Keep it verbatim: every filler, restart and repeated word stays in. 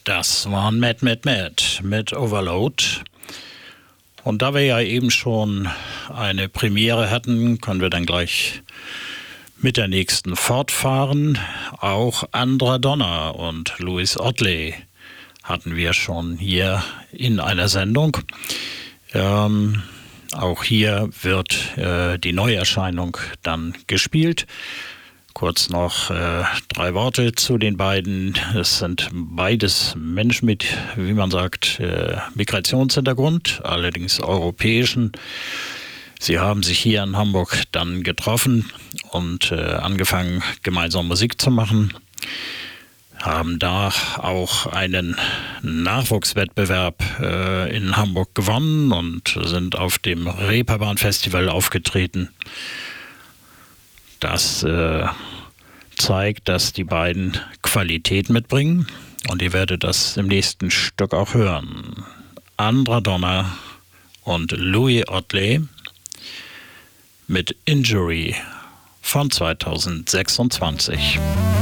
Das waren Mad Mad Mad mit Overload. Und da wir ja eben schon eine Premiere hatten, können wir dann gleich mit der nächsten fortfahren. Auch Andra Donna und Louis Audley hatten wir schon hier in einer Sendung. Ähm, auch hier wird äh, die Neuerscheinung dann gespielt. Kurz noch äh, drei Worte zu den beiden. Es sind beides Menschen mit, wie man sagt, äh, Migrationshintergrund, allerdings europäischen. Sie haben sich hier in Hamburg dann getroffen und äh, angefangen, gemeinsam Musik zu machen. Haben da auch einen Nachwuchswettbewerb äh, in Hamburg gewonnen und sind auf dem Reeperbahn Festival aufgetreten. Das äh, zeigt, dass die beiden Qualität mitbringen und ihr werdet das im nächsten Stück auch hören. Andra Donna und Louis Audley mit Injury von zweitausendsechsundzwanzig.